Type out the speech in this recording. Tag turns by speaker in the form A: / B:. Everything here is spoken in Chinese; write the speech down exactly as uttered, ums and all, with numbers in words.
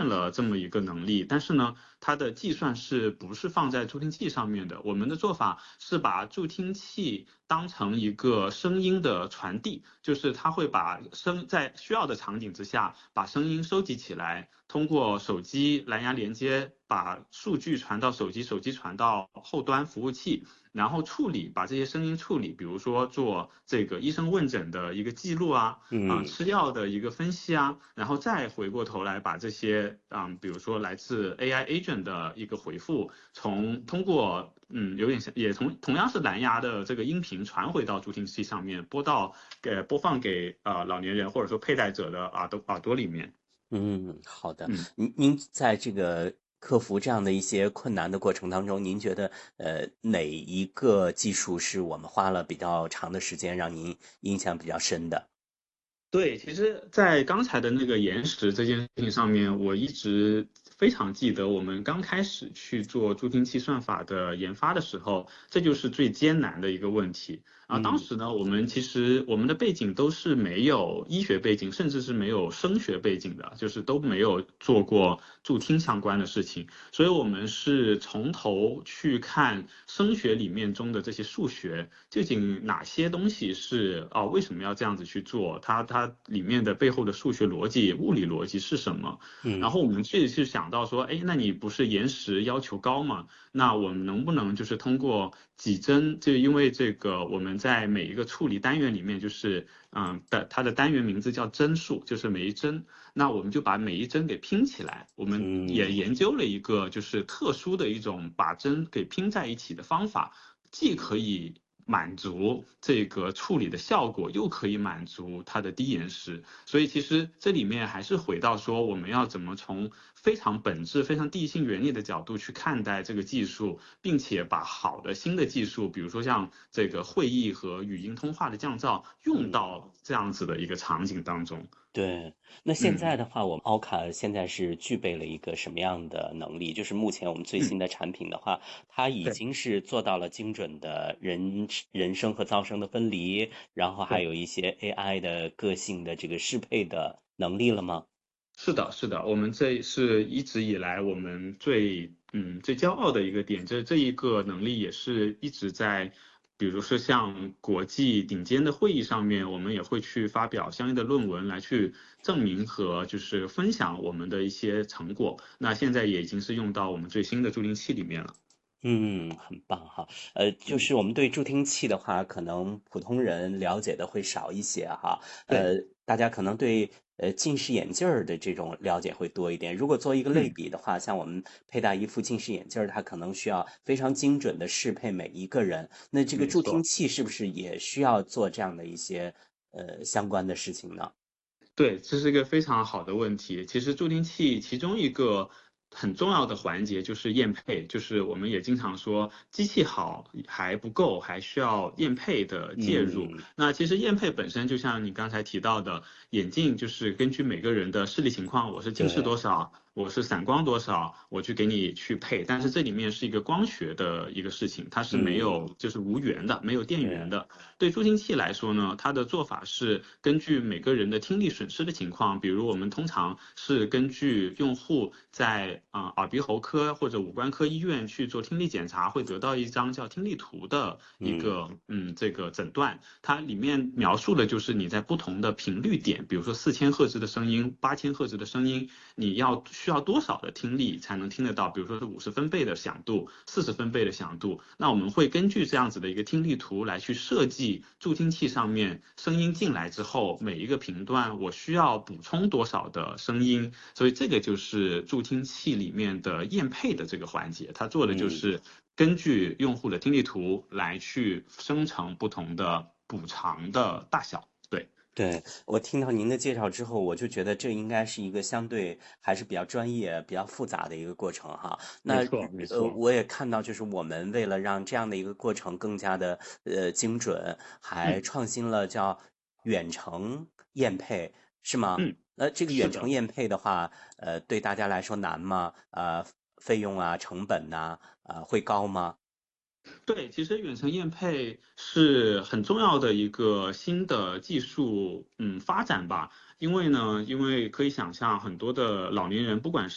A: 了这么一个能力，但是呢，它的计算是不是放在助听器上面的？我们的做法是把助听器当成一个声音的传递，就是它会把声在需要的场景之下，把声音收集起来，通过手机蓝牙连接，把数据传到手机，手机传到后端服务器。然后处理，把这些声音处理，比如说做这个医生问诊的一个记录啊，啊、
B: 嗯。
A: 吃药的一个分析啊，然后再回过头来把这些啊、嗯比如说来自 A I agent 的一个回复，从通过嗯有点像，也同同样是蓝牙的这个音频传回到助听器上面，播到给播放给呃老年人或者说佩戴者的耳朵耳朵里面。
B: 嗯，好的。
A: 嗯。
B: 您您在这个克服这样的一些困难的过程当中，您觉得呃哪一个技术是我们花了比较长的时间让您印象比较深的？
A: 对，其实，在刚才的那个延时这件事情上面，我一直非常记得，我们刚开始去做助听器算法的研发的时候，这就是最艰难的一个问题啊。当
B: 嗯
A: 时呢，我们其实我们的背景都是没有医学背景，甚至是没有声学背景的，就是都没有做过助听相关的事情，所以我们是从头去看声学里面中的这些数学，究竟哪些东西是啊、为什么要这样子去做？它它里面的背后的数学逻辑、物理逻辑是什么？然
B: 嗯
A: 后我们去去想到说，哎，那你不是延时要求高吗？那我们能不能就是通过几帧，就因为这个我们在每一个处理单元里面，就是嗯的它的单元名字叫帧数，就是每一帧，那我们就把每一帧给拼起来。我们也
B: 嗯。
A: 研究了一个就是特殊的一种把帧给拼在一起的方法，既可以满足这个处理的效果，又可以满足它的低延时。所以其实这里面还是回到说，我们要怎么从非常本质、非常地性原理的角度去看待这个技术，并且把好的新的技术，比如说像这个会议和语音通话的降噪，用
B: 嗯。
A: 到这样子的一个场景当中。
B: 对，那现
A: 嗯
B: 在的话，我们奥卡现在是具备了一个什么样的能力？就是目前我们最
A: 嗯，
B: 新的产品的话，它已
A: 对
B: 经是做到了精准的人人声和噪声的分离，然后还
A: 对。
B: 有一些 A I 的个性的这个适配的能力了吗？
A: 是的，是的，我们这是一直以来我们最嗯最骄傲的一个点，这这一个能力也是一直在，比如说像国际顶尖的会议上面，我们也会去发表相应的论文来去证明和就是分享我们的一些成果。那现在也已经是用到我们最新的助听器里面了。
B: 嗯，很棒哈。呃，就
A: 嗯，
B: 是我们对助听器的话，可能普通人了解的会少一些哈。
A: 对，
B: 呃，大家可能对呃近视眼镜儿的这种了解会多一点。如果做一个类
A: 嗯，
B: 比的话，像我们佩戴一副近视眼镜儿，它可能需要非常精准的适配每一个人。那这个助听
A: 没错。
B: 器是不是也需要做这样的一些呃相关的事情呢？
A: 对，这是一个非常好的问题。其实助听器其中一个很重要的环节就是验配，就是我们也经常说机器好还不够，还需要验配的介入。
B: 嗯。
A: 那其实验配本身就像你刚才提到的，眼镜就是根据每个人的视力情况，我是近视
B: 对。
A: 多少，我是散光多少，我去给你去配。但是这里面是一个光学的一个事情，它是没
B: 嗯。
A: 有就是无源的，没有电源
B: 对。
A: 的。对助听器来说呢，它的做法是根据每个人的听力损失的情况，比如我们通常是根据用户在啊、呃耳鼻喉科或者五官科医院去做听力检查，会得到一张叫听力图的一
B: 嗯。
A: 个嗯这个诊断，它里面描述的就是你在不同的频率点，比如说四千赫兹的声音、八千赫兹的声音，你要需要多少的听力才能听得到？比如说是五十分贝的响度、四十分贝的响度，那我们会根据这样子的一个听力图来去设计助听器上面声音进来之后，每一个频段我需要补充多少的声音，所以这个就是助听器里面的验配的这个环节，它做的就
B: 嗯。
A: 是根据用户的听力图来去生成不同的补偿的大小。对，
B: 对，我听到您的介绍之后，我就觉得这应该是一个相对还是比较专业、比较复杂的一个过程哈。那
A: 没错，没
B: 呃，
A: 错。
B: 我也看到，就是我们为了让这样的一个过程更加的呃精准，还
A: 嗯
B: 创新了叫远程验配，是吗？
A: 嗯，
B: 那这个
A: 是的。
B: 远程验配的话，呃，对大家来说难吗？呃，费用啊、成本呐、呃，会高吗？
A: 对，其实远程验配是很重要的一个新的技术，嗯，发展吧。因为呢，因为可以想象很多的老年人，不管